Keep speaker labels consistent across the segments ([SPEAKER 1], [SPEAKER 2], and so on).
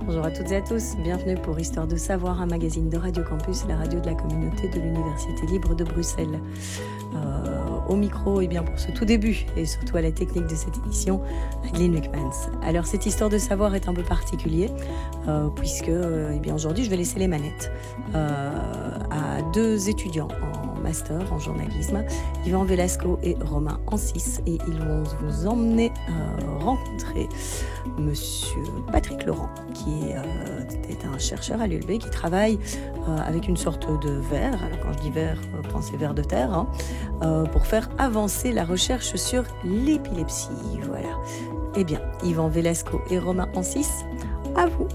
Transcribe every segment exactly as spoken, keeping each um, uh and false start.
[SPEAKER 1] Bonjour à toutes et à tous, bienvenue pour Histoire de Savoir, un magazine de Radio Campus, la radio de la communauté de l'Université libre de Bruxelles. Euh, au micro, et bien pour ce tout début, et surtout à la technique de cette émission, Adeline Wickmans. Alors cette Histoire de Savoir est un peu particulier, euh, puisque euh, eh bien, aujourd'hui je vais laisser les manettes euh, à deux étudiants en master en journalisme, Yvan Velasco et Romain Ancis, et ils vont vous emmener euh, rencontrer Monsieur Patrick Laurent, qui euh, est un chercheur à l'U L B qui travaille euh, avec une sorte de verre, alors quand je dis verre, euh, pensez verre de terre, hein, euh, pour faire avancer la recherche sur l'épilepsie. Voilà. Eh bien, Yvan Velasco et Romain Ancis, à vous.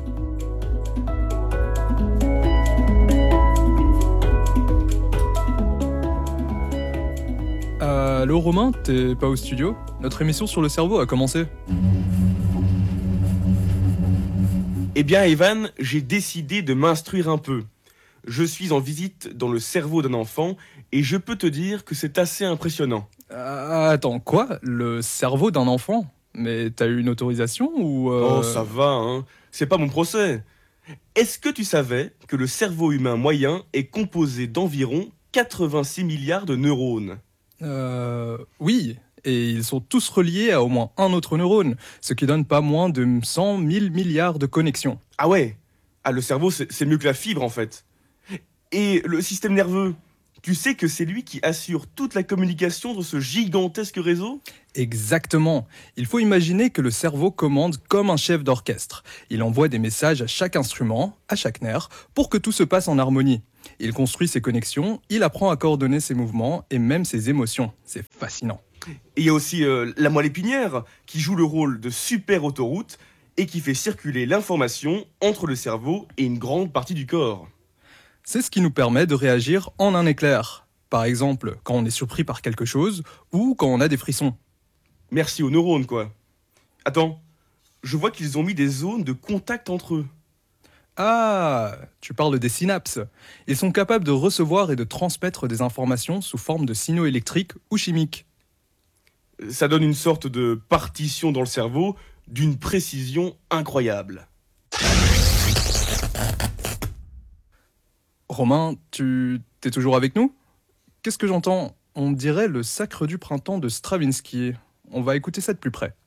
[SPEAKER 2] Euh, allô Romain, t'es pas au studio ? Notre émission sur le cerveau a commencé.
[SPEAKER 3] Eh bien, Evan, j'ai décidé de m'instruire un peu. Je suis en visite dans le cerveau d'un enfant et je peux te dire que c'est assez impressionnant.
[SPEAKER 2] Euh, attends, quoi ? Le cerveau d'un enfant ? Mais t'as eu une autorisation ou... Euh...
[SPEAKER 3] Oh, ça va, hein. C'est pas mon procès. Est-ce que tu savais que le cerveau humain moyen est composé d'environ quatre-vingt-six milliards de neurones ?
[SPEAKER 2] Euh... Oui, et ils sont tous reliés à au moins un autre neurone, ce qui donne pas moins de cent mille milliards de connexions.
[SPEAKER 3] Ah ouais ? Ah, le cerveau, c'est, c'est mieux que la fibre, en fait. Et le système nerveux, tu sais que c'est lui qui assure toute la communication dans ce gigantesque réseau ?
[SPEAKER 2] Exactement. Il faut imaginer que le cerveau commande comme un chef d'orchestre. Il envoie des messages à chaque instrument, à chaque nerf, pour que tout se passe en harmonie. Il construit ses connexions, il apprend à coordonner ses mouvements et même ses émotions. C'est fascinant.
[SPEAKER 3] Et il y a aussi euh, la moelle épinière, qui joue le rôle de super autoroute et qui fait circuler l'information entre le cerveau et une grande partie du corps.
[SPEAKER 2] C'est ce qui nous permet de réagir en un éclair. Par exemple, quand on est surpris par quelque chose ou quand on a des frissons.
[SPEAKER 3] Merci aux neurones, quoi. Attends, je vois qu'ils ont mis des zones de contact entre eux.
[SPEAKER 2] Ah, tu parles des synapses. Ils sont capables de recevoir et de transmettre des informations sous forme de signaux électriques ou chimiques.
[SPEAKER 3] Ça donne une sorte de partition dans le cerveau d'une précision incroyable.
[SPEAKER 2] Romain, tu t'es toujours avec nous ? Qu'est-ce que j'entends ? On dirait le Sacre du printemps de Stravinsky. On va écouter ça de plus près.